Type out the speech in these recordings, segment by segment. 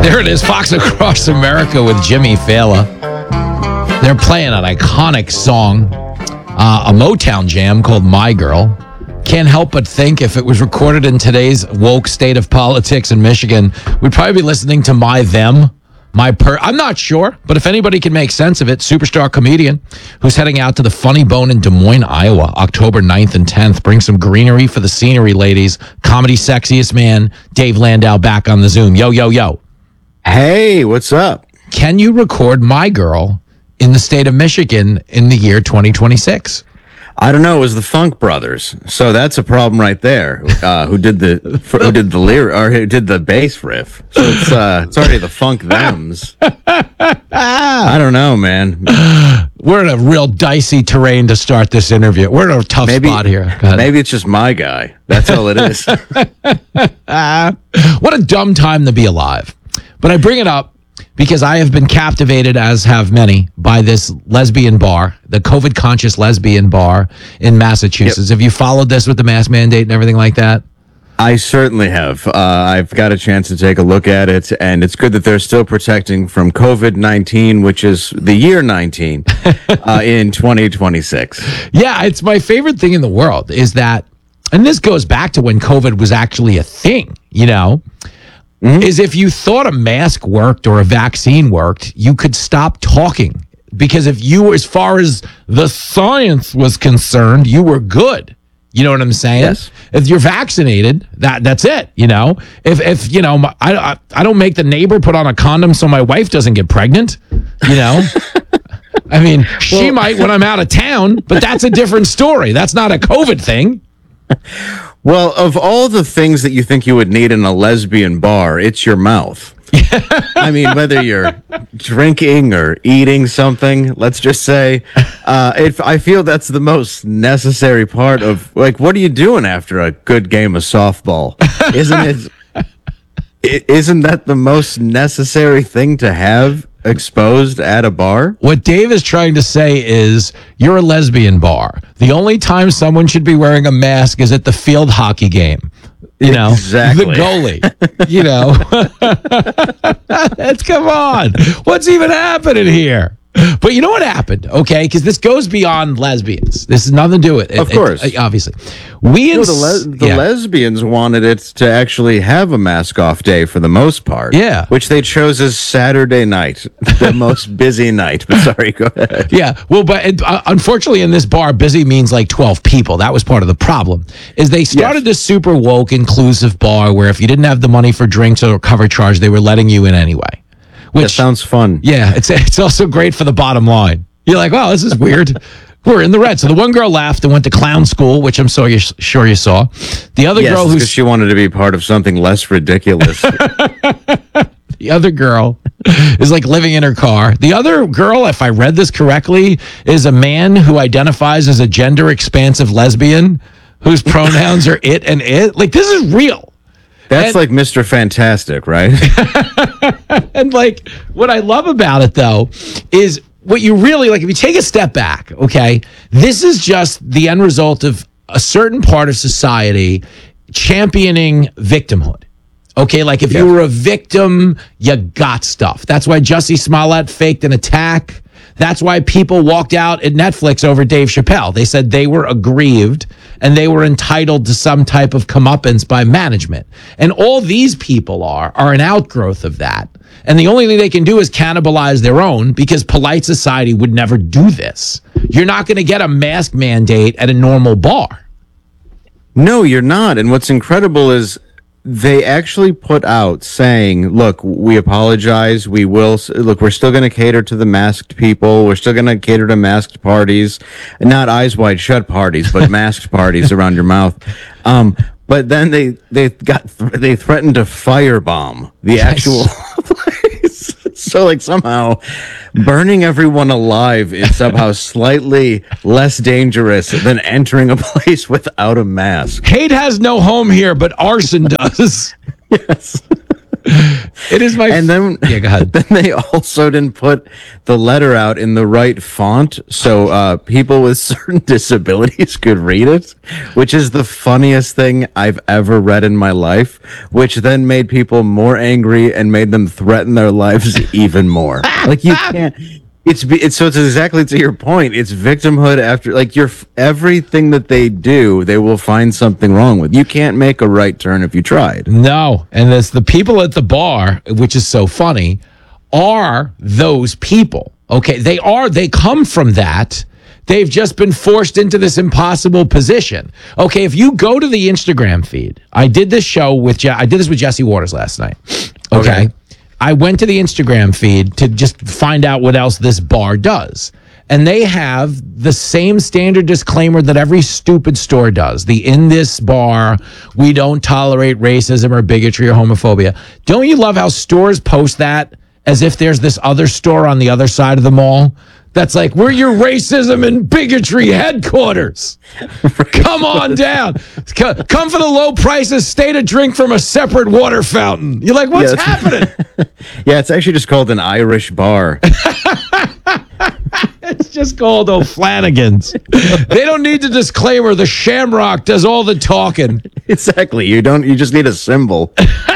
There it is, Fox Across America with Jimmy Fallon. They're playing an iconic song, a Motown jam called My Girl. Can't help but think if it was recorded in today's woke state of politics in Michigan, we'd probably be listening to I'm not sure, but if anybody can make sense of it, superstar comedian who's heading out to the Funny Bone in Des Moines, Iowa, October 9th and 10th. Bring some greenery for the scenery, ladies. Comedy sexiest man, Dave Landau, back on the Zoom. Yo, yo, yo. Hey, what's up? Can you record My Girl in the state of Michigan in the year 2026? I don't know. It was the Funk Brothers, so that's a problem right there. Who did the lyric or who did the bass riff? So it's already the Funk Thems. I don't know, man. We're in a real dicey terrain to start this interview. We're in a tough spot here. Maybe it's just my guy. That's all it is. What a dumb time to be alive. But I bring it up because I have been captivated, as have many, by this lesbian bar, the COVID-conscious lesbian bar in Massachusetts. Yep. Have you followed this with the mask mandate and everything like that? I certainly have. I've got a chance to take a look at it, and it's good that they're still protecting from COVID-19, which is the year 19, in 2026. Yeah, it's my favorite thing in the world is that, and this goes back to when COVID was actually a thing, is if you thought a mask worked or a vaccine worked, you could stop talking. Because if you, as far as the science was concerned, you were good. You know what I'm saying? Yes. If you're vaccinated, that's it. If I don't make the neighbor put on a condom so my wife doesn't get pregnant. I mean, she might when I'm out of town, but that's a different story. That's not a COVID thing. Well, of all the things that you think you would need in a lesbian bar, it's your mouth. I mean, whether you're drinking or eating something, let's just say, I feel that's the most necessary part of, like, what are you doing after a good game of softball? Isn't that the most necessary thing to have exposed at a bar? What Dave is trying to say is you're a lesbian bar. The only time someone should be wearing a mask is at the field hockey game. Exactly. The goalie, Let's come on. What's even happening here? But you know what happened, okay? Because this goes beyond lesbians. This has nothing to do with it. Of course. Obviously. The lesbians wanted it to actually have a mask-off day for the most part. Yeah. Which they chose as Saturday night, the most busy night. But sorry, go ahead. Yeah. Well, but unfortunately in this bar, busy means like 12 people. That was part of the problem. Is they started this super woke, inclusive bar where if you didn't have the money for drinks or cover charge, they were letting you in anyway. That sounds fun. Yeah, it's also great for the bottom line. You're like, wow, this is weird. We're in the red. So the one girl laughed and went to clown school, which I'm sure you saw. The other girl because she wanted to be part of something less ridiculous. The other girl is like living in her car. The other girl, if I read this correctly, is a man who identifies as a gender expansive lesbian whose pronouns are it and it. Like, this is real. That's like Mr. Fantastic, right? And like, what I love about it, though, is what you really like. If you take a step back, okay, this is just the end result of a certain part of society championing victimhood. Okay, like if you were a victim, you got stuff. That's why Jussie Smollett faked an attack. That's why people walked out at Netflix over Dave Chappelle. They said they were aggrieved and they were entitled to some type of comeuppance by management. And all these people are an outgrowth of that. And the only thing they can do is cannibalize their own, because polite society would never do this. You're not going to get a mask mandate at a normal bar. No, you're not. And what's incredible is they actually put out saying, look, we apologize. We're still going to cater to the masked people. We're still going to cater to masked parties, not eyes wide shut parties, but masked parties around your mouth. But then they threatened to firebomb the actual place. So like somehow burning everyone alive is somehow slightly less dangerous than entering a place without a mask. Hate has no home here, but arson does. Yes. It is my. And then, yeah, go ahead. then they also didn't put the letter out in the right font, so people with certain disabilities could read it, which is the funniest thing I've ever read in my life. Which then made people more angry and made them threaten their lives even more. Like you can't. It's exactly to your point. It's victimhood after everything that they do, they will find something wrong with. You can't make a right turn if you tried. No, and it's the people at the bar, which is so funny, are those people. Okay, they come from that. They've just been forced into this impossible position. Okay, if you go to the Instagram feed, I did this with Jesse Waters last night. Okay. I went to the Instagram feed to just find out what else this bar does. And they have the same standard disclaimer that every stupid store does. In this bar, we don't tolerate racism or bigotry or homophobia. Don't you love how stores post that as if there's this other store on the other side of the mall? That's like, we're your racism and bigotry headquarters. Come on down. Come for the low prices. Stay to drink from a separate water fountain. You're like, what's happening? Yeah, it's actually just called an Irish bar. It's just called O'Flanagan's. They don't need the disclaimer. The Shamrock does all the talking. Exactly. You just need a symbol.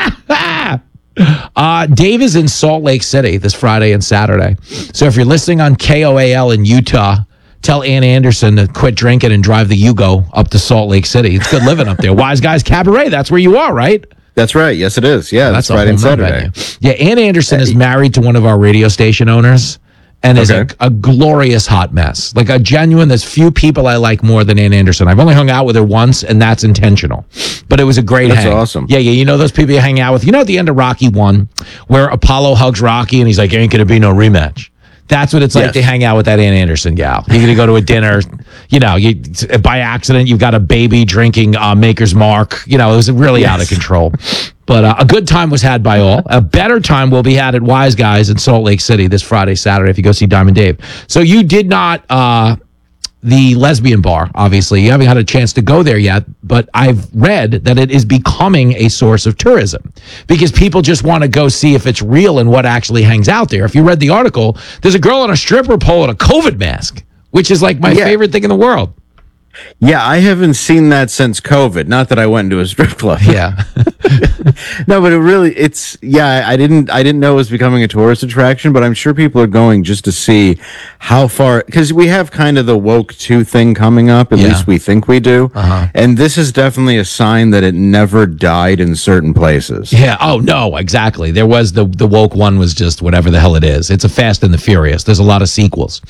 Dave is in Salt Lake City this Friday and Saturday. So if you're listening on KOAL in Utah, tell Ann Anderson to quit drinking and drive the Yugo up to Salt Lake City. It's good living up there. Wise Guys Cabaret, that's where you are, right? That's right. Yes, it is. Yeah, that's Friday and Saturday. Yeah, Ann Anderson is married to one of our radio station owners and is a glorious hot mess. Like a genuine, there's few people I like more than Ann Anderson. I've only hung out with her once, and that's intentional. But it was a great hang. That's awesome. Yeah, you know those people you hang out with? You know at the end of Rocky 1, where Apollo hugs Rocky and he's like, ain't going to be no rematch. That's what it's like to hang out with that Ann Anderson gal. You're going to go to a dinner, by accident, you've got a baby drinking Maker's Mark. It was really out of control. But a good time was had by all. A better time will be had at Wise Guys in Salt Lake City this Friday, Saturday, if you go see Diamond Dave. So you did not, the lesbian bar, obviously. You haven't had a chance to go there yet, but I've read that it is becoming a source of tourism because people just want to go see if it's real and what actually hangs out there. If you read the article, there's a girl on a stripper pole in a COVID mask, which is like my favorite thing in the world. Yeah, I haven't seen that since COVID. Not that I went into a strip club. Yeah. No, but I didn't know it was becoming a tourist attraction, but I'm sure people are going just to see how far, because we have kind of the woke 2 thing coming up, at least we think we do. And this is definitely a sign that it never died in certain places. Yeah. Oh, no, exactly. There was the woke one was just whatever the hell it is. It's a Fast and the Furious. There's a lot of sequels.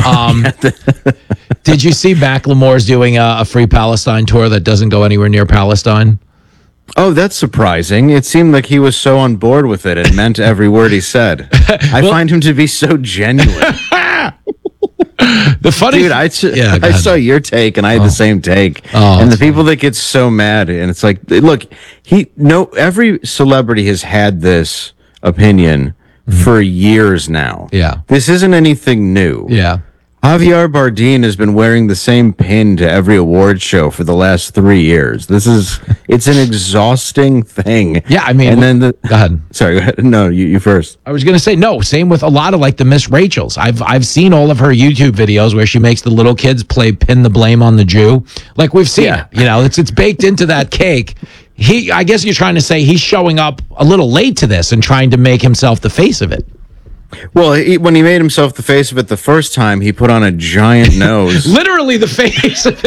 Did you see Macklemore's doing a free Palestine tour that doesn't go anywhere near Palestine? Oh, that's surprising. It seemed like he was so on board with it and meant every word he said. I find him to be so genuine. The funny dude, I saw your take and I had the same take. And the people that get so mad, and it's like, look, every celebrity has had this opinion for years now. Yeah. This isn't anything new. Yeah. Javier Bardem has been wearing the same pin to every award show for the last 3 years. It's an exhausting thing. Yeah, I mean, and then go ahead. Sorry, go ahead. No, you first. I was going to say, no, same with a lot of like the Miss Rachels. I've seen all of her YouTube videos where she makes the little kids pin the blame on the Jew. Like we've seen it, it's baked into that cake. I guess you're trying to say he's showing up a little late to this and trying to make himself the face of it. Well, when he made himself the face of it the first time, he put on a giant nose. Literally the face of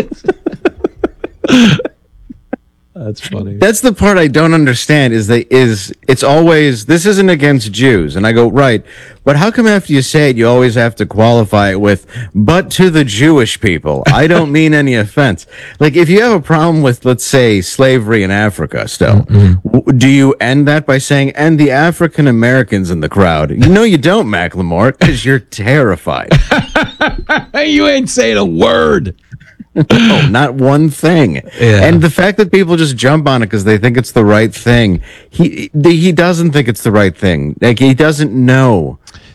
it. That's funny. That's the part I don't understand it's always, this isn't against Jews. And I go, right. But how come after you say it, you always have to qualify it with, but to the Jewish people? I don't mean any offense. Like if you have a problem with, let's say, slavery in Africa still, do you end that by saying, and the African Americans in the crowd? No, you don't, Macklemore, because you're terrified. You ain't saying a word. No, not one thing. Yeah. And the fact that people just jump on it because they think it's the right thing, he doesn't think it's the right thing. Like he doesn't know.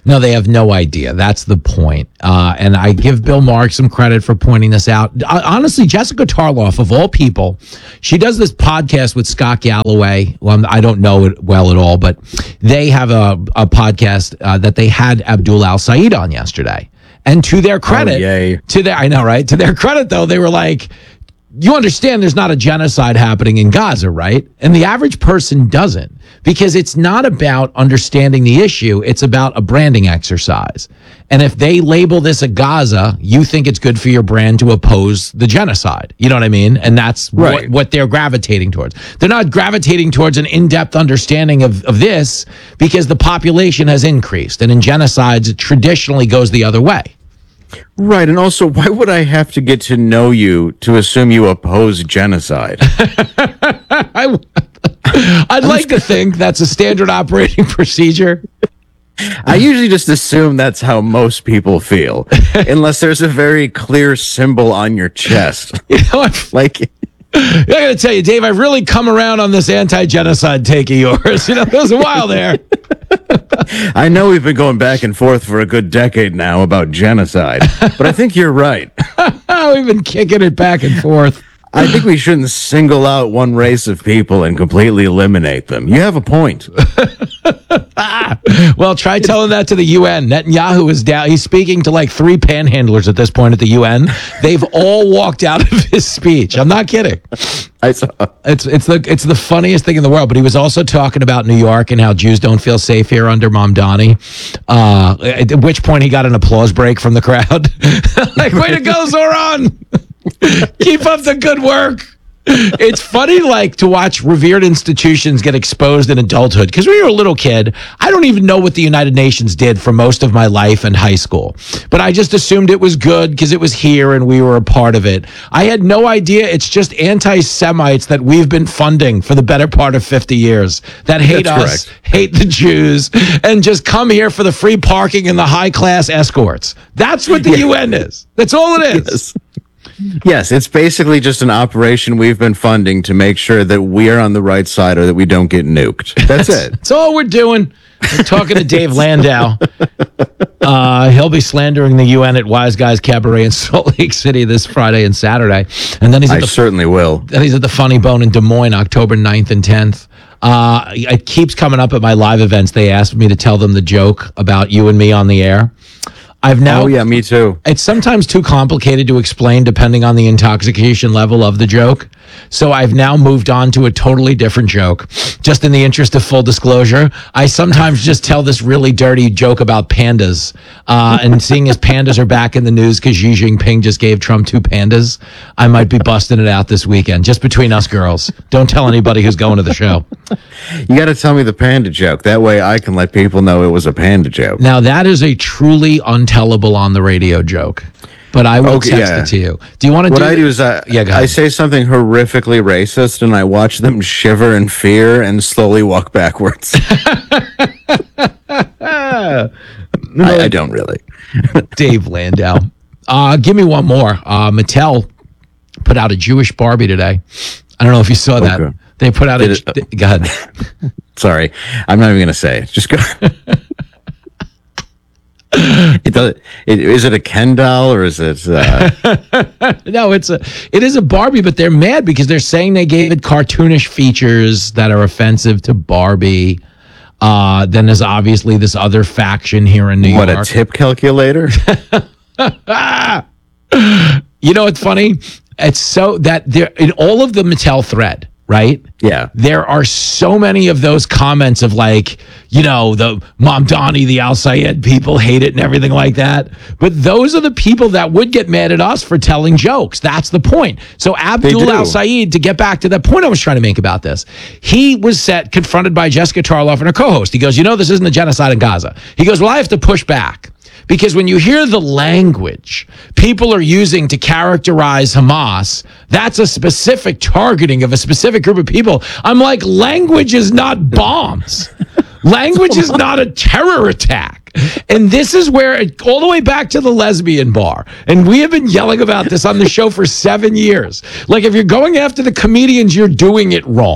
No, they have no idea. That's the point. And I give Bill Maher some credit for pointing this out. Honestly, Jessica Tarloff, of all people, she does this podcast with Scott Galloway. Well, I don't know it well at all, but they have a podcast that they had Abdul Al-Sayed on yesterday. And to their credit, I know, right? To their credit, though, they were like, you understand there's not a genocide happening in Gaza, right? And the average person doesn't, because it's not about understanding the issue. It's about a branding exercise. And if they label this a Gaza, you think it's good for your brand to oppose the genocide. You know what I mean? And that's right. what they're gravitating towards. They're not gravitating towards an in-depth understanding of this, because the population has increased. And in genocides, it traditionally goes the other way. Right, and also, why would I have to get to know you to assume you oppose genocide? I'd like to think that's a standard operating procedure. I usually just assume that's how most people feel, unless there's a very clear symbol on your chest. You know, Like, I got to tell you, Dave, I've really come around on this anti-genocide take of yours. You know, there was a while there. I know we've been going back and forth for a good decade now about genocide, but I think you're right. We've been kicking it back and forth. I think we shouldn't single out one race of people and completely eliminate them. You have a point. Well, try telling that to the UN. Netanyahu is down. He's speaking to like 3 panhandlers at this point at the UN. They've all walked out of his speech. I'm not kidding. I saw. It's the funniest thing in the world. But he was also talking about New York and how Jews don't feel safe here under Mamdani. At which point he got an applause break from the crowd. Like, way to go, Zoran! Keep up the good work. It's funny, like, to watch revered institutions get exposed in adulthood. Because when you were a little kid, I don't even know what the United Nations did for most of my life and high school. But I just assumed it was good because it was here and we were a part of it. I had no idea it's just anti-Semites that we've been funding for the better part of 50 years that hate us, hate the Jews, and just come here for the free parking and the high-class escorts. That's what the UN is. That's all it is. Yes, it's basically just an operation we've been funding to make sure that we are on the right side or that we don't get nuked. That's it. That's all we're doing. We're talking to Dave Landau. He'll be slandering the UN at Wise Guys Cabaret in Salt Lake City this Friday and Saturday. And then I certainly will. Then he's at the Funny Bone in Des Moines, October 9th and 10th. It keeps coming up at my live events. They asked me to tell them the joke about you and me on the air. I've now. Oh, yeah, me too. It's sometimes too complicated to explain depending on the intoxication level of the joke. So I've now moved on to a totally different joke. Just in the interest of full disclosure, I sometimes just tell this really dirty joke about pandas. And seeing as pandas are back in the news because Xi Jinping just gave Trump 2 pandas, I might be busting it out this weekend, just between us girls. Don't tell anybody who's going to the show. You got to tell me the panda joke. That way I can let people know it was a panda joke. Now, that is a truly untellable on the radio joke. But I will text it to you. Do you want to what do I do is I say something horrifically racist and I watch them shiver in fear and slowly walk backwards. I don't really. Dave Landau. Give me one more. Mattel put out a Jewish Barbie today. I don't know if you saw that. Okay. They put out go ahead. Sorry. I'm not even going to say it. Just go. Is it a Ken doll or is it? No, it is a Barbie, but they're mad because they're saying they gave it cartoonish features that are offensive to Barbie. Then there's obviously this other faction here in New York. What, a tip calculator? You know what's funny? It's so that there in all of the Mattel thread, right? Yeah. There are so many of those comments of like, you know, the Mamdani, the Al-Sayed people hate it and everything like that. But those are the people that would get mad at us for telling jokes. That's the point. So Abdul Al-Sayed, to get back to that point I was trying to make about this, he was confronted by Jessica Tarloff and her co-host. He goes, you know, this isn't a genocide in Gaza. He goes, well, I have to push back. Because when you hear the language people are using to characterize Hamas, that's a specific targeting of a specific group of people. I'm like, language is not bombs. Language is not a terror attack. And this is where, all the way back to the lesbian bar, and we have been yelling about this on the show for 7 years. Like, if you're going after the comedians, you're doing it wrong.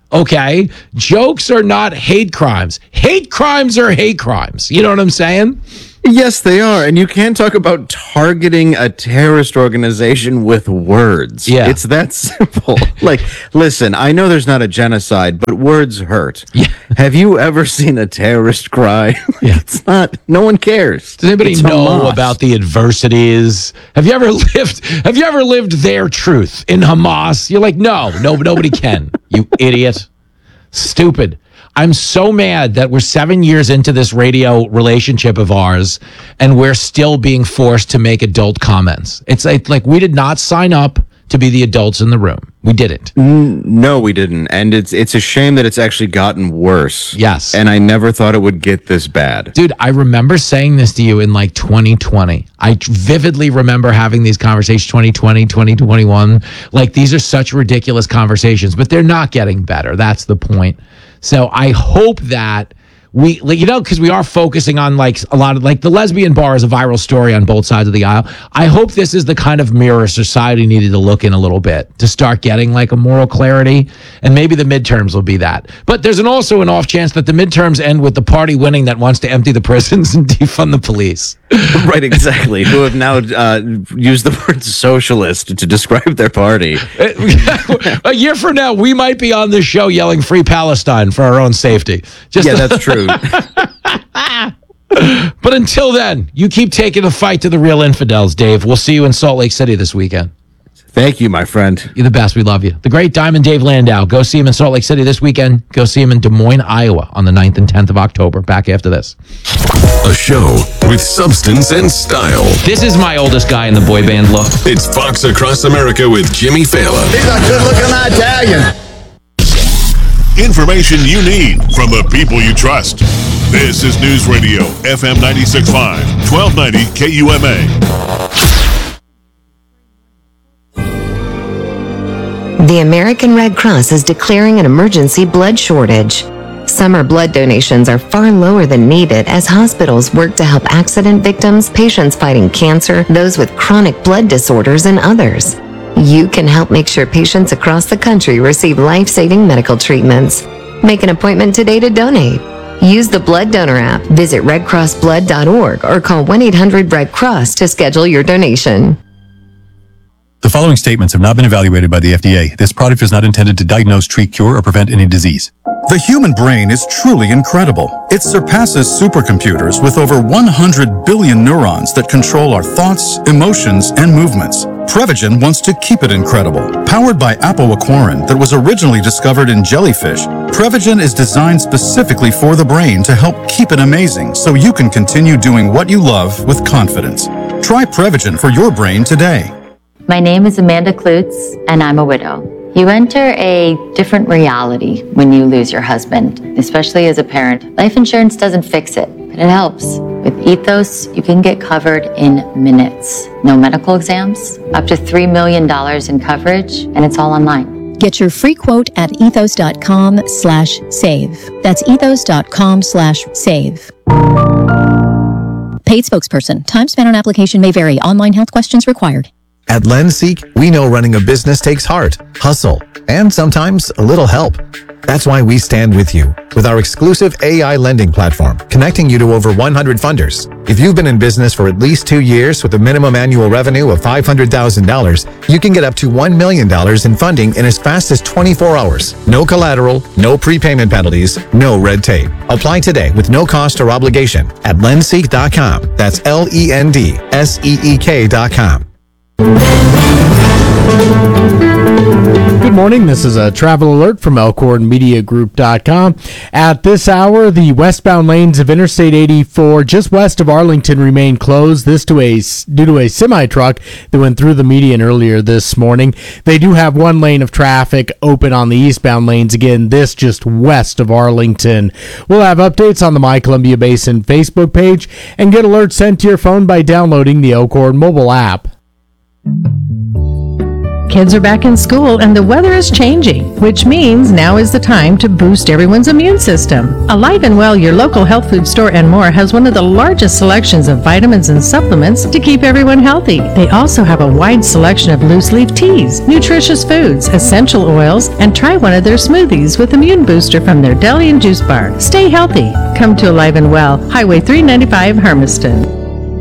Okay? Jokes are not hate crimes. Hate crimes are hate crimes. You know what I'm saying? Yes, they are. And you can't talk about targeting a terrorist organization with words. Yeah. It's that simple. Like, listen, I know there's not a genocide, but words hurt. Yeah. Have you ever seen a terrorist cry? Yeah. It's not. No one cares. Does anybody It's know Hamas. about the adversities? Have you ever lived their truth in Hamas? You're like, no, nobody can. You idiot. Stupid. I'm so mad that we're 7 years into this radio relationship of ours and we're still being forced to make adult comments. It's like we did not sign up to be the adults in the room. We didn't. No, we didn't. And it's a shame that it's actually gotten worse. Yes. And I never thought it would get this bad. Dude, I remember saying this to you in like 2020. I vividly remember having these conversations 2020, 2021. Like these are such ridiculous conversations, but they're not getting better. That's the point. So I hope that we, like, you know, because we are focusing on like a lot of like the lesbian bar is a viral story on both sides of the aisle. I hope this is the kind of mirror society needed to look in a little bit to start getting like a moral clarity. And maybe the midterms will be that. But there's also an off chance that the midterms end with the party winning that wants to empty the prisons and defund the police. Right, exactly. Who have now used the word socialist to describe their party. A year from now, we might be on this show yelling "Free Palestine" for our own safety. Just Yeah, that's true. But until then, you keep taking the fight to the real infidels, Dave. We'll see you in Salt Lake City this weekend. Thank you, my friend. You're the best. We love you. The great Diamond Dave Landau. Go see him in Salt Lake City this weekend. Go see him in Des Moines, Iowa on the 9th and 10th of October. Back after this. A show with substance and style. This is my oldest guy in the boy band look. It's Fox Across America with Jimmy Fallon. He's a good-looking Italian. Information you need from the people you trust. This is News Radio, FM 96.5, 1290 KUMA. The American Red Cross is declaring an emergency blood shortage. Summer blood donations are far lower than needed as hospitals work to help accident victims, patients fighting cancer, those with chronic blood disorders, and others. You can help make sure patients across the country receive life-saving medical treatments. Make an appointment today to donate. Use the Blood Donor app, visit redcrossblood.org, or call 1-800-RED-CROSS to schedule your donation. The following statements have not been evaluated by the FDA. This product is not intended to diagnose, treat, cure, or prevent any disease. The human brain is truly incredible. It surpasses supercomputers with over 100 billion neurons that control our thoughts, emotions, and movements. Prevagen wants to keep it incredible. Powered by apoaquarin that was originally discovered in jellyfish, Prevagen is designed specifically for the brain to help keep it amazing so you can continue doing what you love with confidence. Try Prevagen for your brain today. My name is Amanda Klutz, and I'm a widow. You enter a different reality when you lose your husband, especially as a parent. Life insurance doesn't fix it, but it helps. With Ethos, you can get covered in minutes. No medical exams, up to $3 million in coverage, and it's all online. Get your free quote at ethos.com/save. That's ethos.com/save. Paid spokesperson. Time spent on application may vary. Online health questions required. At LendSeek, we know running a business takes heart, hustle, and sometimes a little help. That's why we stand with you with our exclusive AI lending platform, connecting you to over 100 funders. If you've been in business for at least 2 years with a minimum annual revenue of $500,000, you can get up to $1 million in funding in as fast as 24 hours. No collateral, no prepayment penalties, no red tape. Apply today with no cost or obligation at lendseek.com. That's LENDSEEK.com. Good morning. This is a travel alert from ElkhornMediaGroup.com. At this hour, the westbound lanes of Interstate 84 just west of Arlington remain closed. This due to a semi-truck that went through the median earlier this morning. They do have one lane of traffic open on the eastbound lanes. Again, this just west of Arlington. We'll have updates on the My Columbia Basin Facebook page and get alerts sent to your phone by downloading the Elkhorn mobile app. Kids are back in school and the weather is changing, which means now is the time to boost everyone's immune system. Alive and Well, your local health food store and more, has one of the largest selections of vitamins and supplements to keep everyone healthy. They also have a wide selection of loose leaf teas, nutritious foods, essential oils, and try one of their smoothies with Immune Booster from their deli and juice bar. Stay healthy. Come to Alive and Well, Highway 395, Hermiston.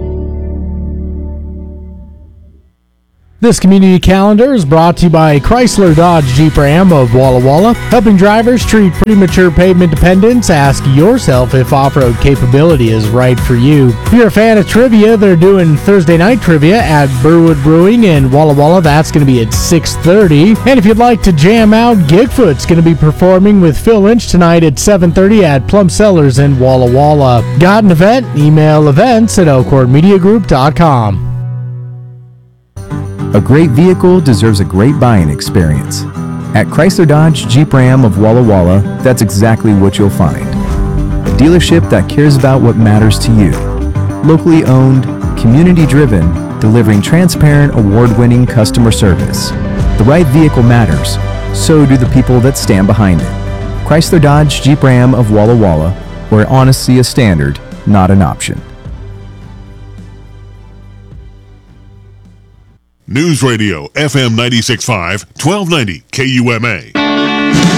This community calendar is brought to you by Chrysler Dodge Jeep Ram of Walla Walla, helping drivers treat premature pavement dependence. Ask yourself if off-road capability is right for you. If you're a fan of trivia, they're doing Thursday night trivia at Burwood Brewing in Walla Walla. That's going to be at 6:30. And if you'd like to jam out, Gigfoot's going to be performing with Phil Lynch tonight at 7:30 at Plum Cellars in Walla Walla. Got an event? Email events@elkhornmediagroup.com. A great vehicle deserves a great buying experience. At Chrysler Dodge Jeep Ram of Walla Walla, that's exactly what you'll find. A dealership that cares about what matters to you. Locally owned, community-driven, delivering transparent, award-winning customer service. The right vehicle matters. So do the people that stand behind it. Chrysler Dodge Jeep Ram of Walla Walla, where honesty is standard, not an option. News Radio FM 96.5, 1290 KUMA.